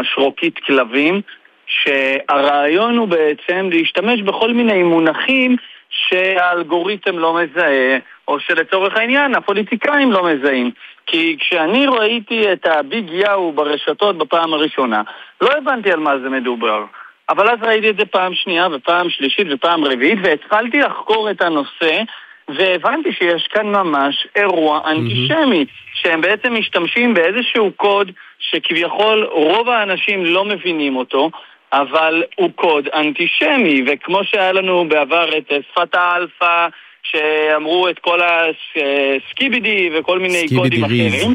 משרוקית כלבים, שהרעיון הוא בעצם להשתמש בכל מיני מונחים שהאלגוריתם לא מזהה, או שלצורך העניין הפוליטיקאים לא מזהים. כי כשאני ראיתי את הביג יאו ברשתות בפעם הראשונה, לא הבנתי על מה זה מדובר. אבל אז ראיתי את זה פעם שנייה ופעם שלישית ופעם רביעית, והתחלתי לחקור את הנושא, והבנתי שיש כאן ממש אירוע אנטישמי, שהם בעצם משתמשים באיזשהו קוד שכביכול רוב האנשים לא מבינים אותו, אבל הוא קוד אנטישמי, וכמו שהיה לנו בעבר את שפת האלפא, שאמרו את כל הסקיבידי וכל מיני קודים אחרים.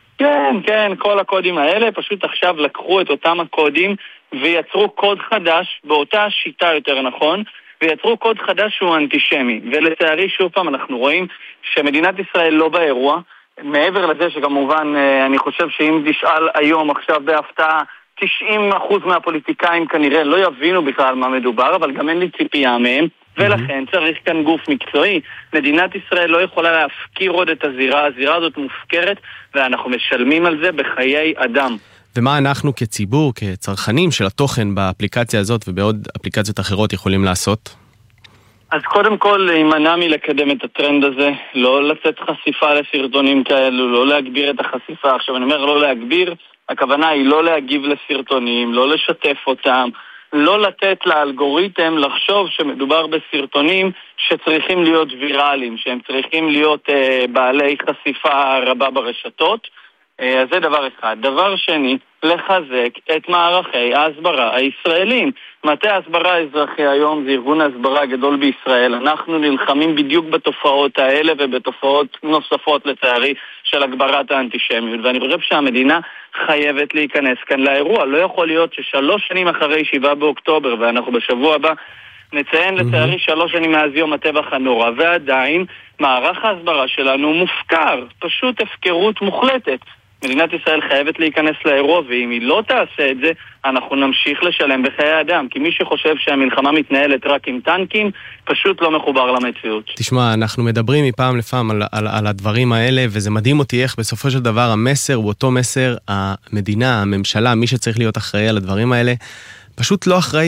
כן, כל הקודים האלה, פשוט עכשיו לקחו את אותם הקודים ויצרו קוד חדש, באותה שיטה יותר נכון, ויצרו קוד חדש שהוא אנטישמי. ולצערי שוב פעם אנחנו רואים שמדינת ישראל לא באירוע, מעבר לזה שכמובן אני חושב שאם תשאל היום עכשיו בהפתעה, 90% מהפוליטיקאים כנראה לא יבינו בכלל מה מדובר, אבל גם אין לי ציפייה מהם, ולכן צריך כאן גוף מקצועי. מדינת ישראל לא יכולה להפקיר עוד את הזירה הזאת מופקרת, ואנחנו משלמים על זה בחיי אדם. ומה אנחנו כציבור, כצרכנים של התוכן באפליקציה הזאת ובעוד אפליקציות אחרות יכולים לעשות? אז קודם כל להימנע מלקדם את הטרנד הזה, לא לתת חשיפה לסרטונים כאלו, לא להגביר את החשיפה. עכשיו אני אומר לא להגביר, הכוונה היא לא להגיב לסרטונים, לא לשתף אותם, לא לתת לאלגוריתם לחשוב שמדובר בסרטונים שצריכים להיות ויראליים, שהם צריכים להיות בעלי חשיפה רבה ברשתות. אז זה דבר אחד. דבר שני, לחזק את מערכי ההסברה הישראלים. מטה ההסברה האזרחי היום זה ארגון ההסברה הגדול בישראל. אנחנו נלחמים בדיוק בתופעות האלה ובתופעות נוספות לצערי של הגברת האנטישמיות. ואני חושב שהמדינה חייבת להיכנס כאן לאירוע. לא יכול להיות ש3 שנים אחרי 7 באוקטובר, ואנחנו בשבוע הבא נציין לצערי 3 שנים מאז יום הטבח הנורא, ועדיין מערך ההסברה שלנו מופקר, פשוט הפקרות מוחלטת. מדינת ישראל חייבת להיכנס לאירוע, ואם היא לא תעשה את זה, אנחנו נמשיך לשלם בחיי אדם, כי מי שחושב שהמלחמה מתנהלת רק עם טנקים, פשוט לא מחובר למציאות. תשמע, אנחנו מדברים מפעם לפעם על הדברים האלה, וזה מדהים אותי איך בסופו של דבר המסר הוא אותו מסר, המדינה, הממשלה, מי שצריך להיות אחראי על הדברים האלה, פשוט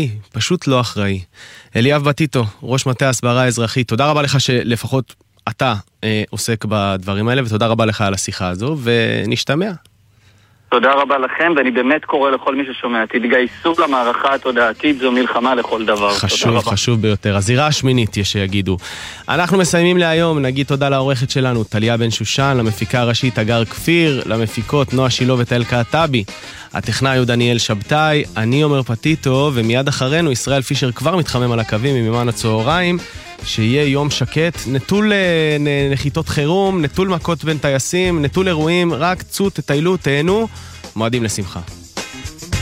לא אחראי. אליאב בטיטו, ראש מטה ההסברה האזרחית, תודה רבה לך שלפחות אתה עוסק בדברים האלה, ותודה רבה לך על השיחה הזו, ונשתמע. תודה רבה לכם, ואני באמת קורא לכל מי ששומע, תתגייסו למערכה התודעתית, זו מלחמה לכל דבר. חשוב ביותר. הזירה השמינית יש שיגידו. אנחנו מסיימים להיום, נגיד תודה לעורכת שלנו, טליה בן שושן, למפיקה הראשית אגר כפיר, למפיקות נועה שילו ותל קעטבי, הטכנאי הוא דניאל שבתאי, אני עומר פטיטו, ומיד אחרינו ישראל פישר כבר מתחמם על הקווים עם ימן הצהריים, שיהיה יום שקט, נטול נחיתות חירום, נטול מכות בין טייסים, נטול אירועים, רק צות, תטיילו, תהנו, מועדים לשמחה.